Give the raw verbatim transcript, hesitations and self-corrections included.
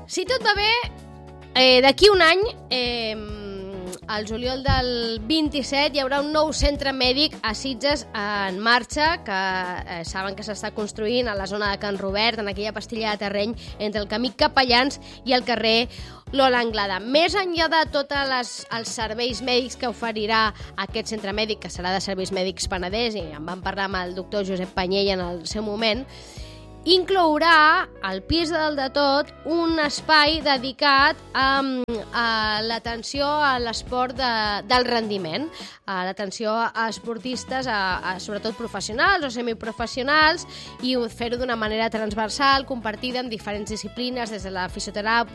Si tot va bé, eh, d'aquí un any, eh, al juliol del vint-i-set, hi haurà un nou centre mèdic a Sitges en marxa, que eh, saben que s'està construint a la zona de Can Robert, en aquella pastilla de terreny entre el camí Capellans i el carrer Lola Anglada. Més enllà de tots els serveis mèdics que oferirà aquest centre mèdic, que serà de Serveis Mèdics Penedès, i en vam parlar amb el doctor Josep Panyell en el seu moment, inclourà al pis de dalt de tot un espai dedicat a, a l'atenció a l'esport de, del rendiment, a l'atenció a esportistes, a, a, sobretot professionals o semiprofessionals, i fer-ho d'una manera transversal, compartida amb diferents disciplines, des de la fisioteràpia,